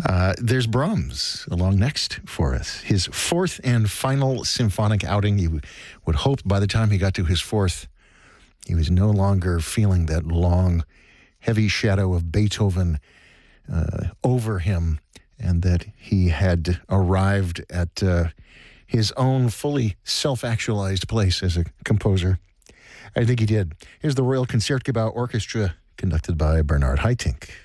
There's Brahms along next for us. His fourth and final symphonic outing. You would hope by the time he got to his fourth, he was no longer feeling that long, heavy shadow of Beethoven over him, and that he had arrived at his own fully self-actualized place as a composer. I think he did. Here's the Royal Concertgebouw Orchestra, conducted by Bernard Haitink.